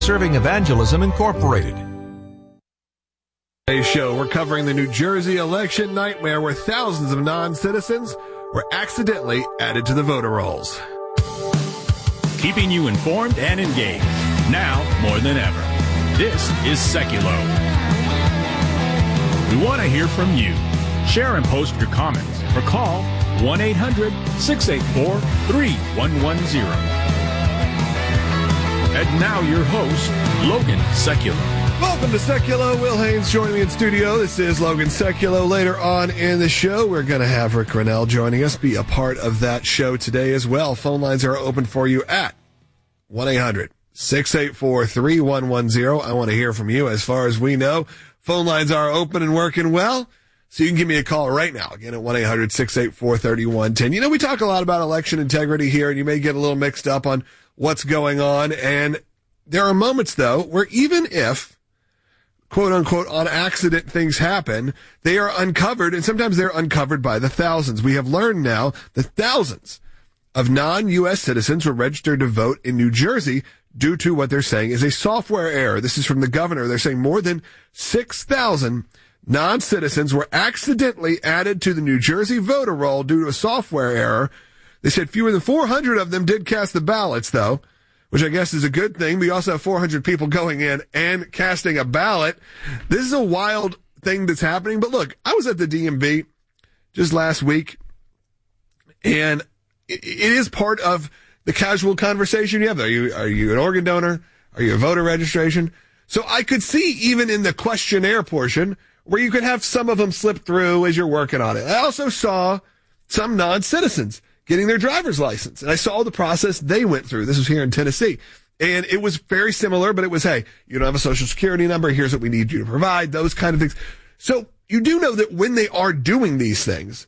Serving Evangelism Incorporated. Today's show, we're covering the New Jersey election nightmare where thousands of non-citizens were accidentally added to the voter rolls. Keeping you informed and engaged, now more than ever. This is Seculo. We want to hear from you. Share and post your comments or call 1-800-684-3110. And now your host, Logan Seculo. Welcome to Seculo. Will Haynes joining me in studio. This is Logan Seculo. Later on in the show, we're going to have Rick Grinnell joining us, be a part of that show today as well. Phone lines are open for you at 1-800-684-3110. I want to hear from you. As far as we know, phone lines are open and working well. So you can give me a call right now, again, at 1-800-684-3110. You know, we talk a lot about election integrity here, and you may get a little mixed up on what's going on. And there are moments, though, where even if, quote unquote, on accident things happen, they are uncovered, and sometimes they're uncovered by the thousands. We have learned now that thousands of non-U.S. citizens were registered to vote in New Jersey due to what they're saying is a software error. This is from the governor. They're saying more than 6,000 non-citizens were accidentally added to the New Jersey voter roll due to a software error. They said fewer than 400 of them did cast the ballots, though, which I guess is a good thing. We also have 400 people going in and casting a ballot. This is a wild thing that's happening. But look, I was at the DMV just last week, and it is part of the casual conversation you have. Are you an organ donor? Are you a voter registration? So I could see even in the questionnaire portion where you could have some of them slip through as you're working on it. I also saw some non-citizens getting their driver's license, and I saw the process they went through. This was here in Tennessee. And it was very similar, but it was, hey, you don't have a social security number. Here's what we need you to provide, those kind of things. So you do know that when they are doing these things,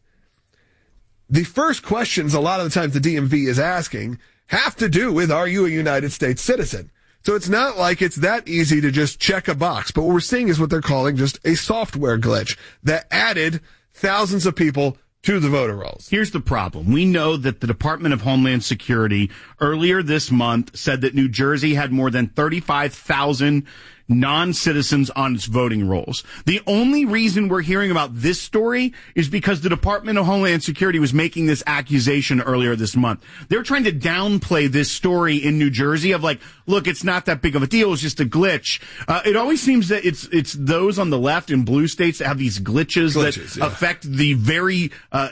the first questions a lot of the times the DMV is asking have to do with, are you a United States citizen? So it's not like it's that easy to just check a box. But what we're seeing is what they're calling just a software glitch that added thousands of people to the voter rolls. Here's the problem. We know that the Department of Homeland Security earlier this month said that New Jersey had more than 35,000 non-citizens on its voting rolls. The only reason we're hearing about this story is because the Department of Homeland Security was making this accusation earlier this month. They're trying to downplay this story in New Jersey of like, look, it's not that big of a deal. It's just a glitch. It always seems that it's those on the left in blue states that have these glitches that affect the very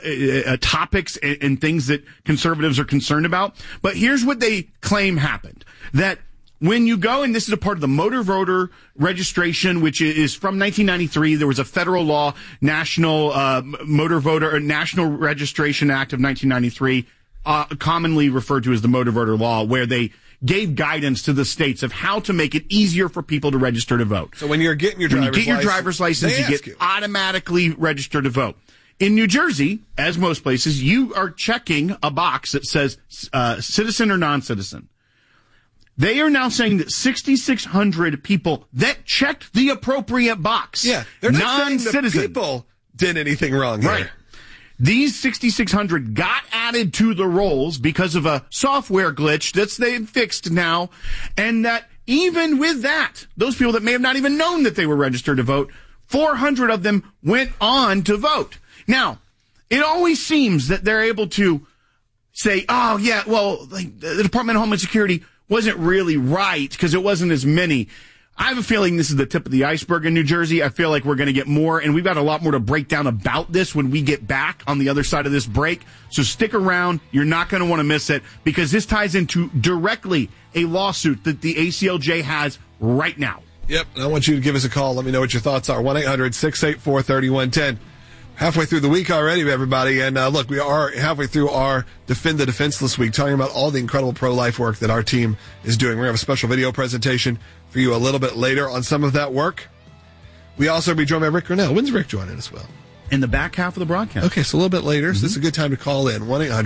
topics and things that conservatives are concerned about. But here's what they claim happened. That when you go, and this is a part of the motor voter registration, which is from 1993, there was a federal law, National Motor Voter or National Registration Act of 1993, commonly referred to as the Motor Voter Law, where they gave guidance to the states of how to make it easier for people to register to vote. So when you're getting your driver's license, you get automatically registered to vote. In New Jersey, as most places, you are checking a box that says citizen or non-citizen. They are now saying that 6,600 people that checked the appropriate box. Yeah, they're not saying the people did anything wrong here. Right. These 6,600 got added to the rolls because of a software glitch that's they've fixed now, and that even with that, those people that may have not even known that they were registered to vote, 400 of them went on to vote. Now, it always seems that they're able to say, oh, yeah, well, like the Department of Homeland Security wasn't really right because it wasn't as many. I have a feeling this is the tip of the iceberg in New Jersey. I feel like we're going to get more, and we've got a lot more to break down about this when we get back on the other side of this break. So stick around. You're not going to want to miss it because this ties into directly a lawsuit that the ACLJ has right now. Yep, and I want you to give us a call. Let me know what your thoughts are. 1-800-684-3110. Halfway through the week already, everybody. And look, we are halfway through our Defend the Defenseless week, talking about all the incredible pro-life work that our team is doing. We're going to have a special video presentation for you a little bit later on some of that work. We also be joined by Rick Grinnell. When's Rick joining us, Will? In the back half of the broadcast. Okay, so a little bit later. So this is a good time to call in.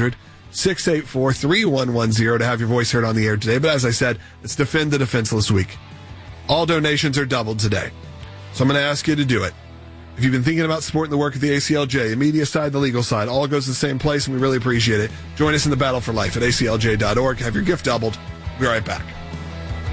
1-800-684-3110 to have your voice heard on the air today. But as I said, it's Defend the Defenseless week. All donations are doubled today. So I'm going to ask you to do it. If you've been thinking about supporting the work of the ACLJ, the media side, the legal side, all goes to the same place, and we really appreciate it. Join us in the battle for life at aclj.org. Have your gift doubled. We'll be right back.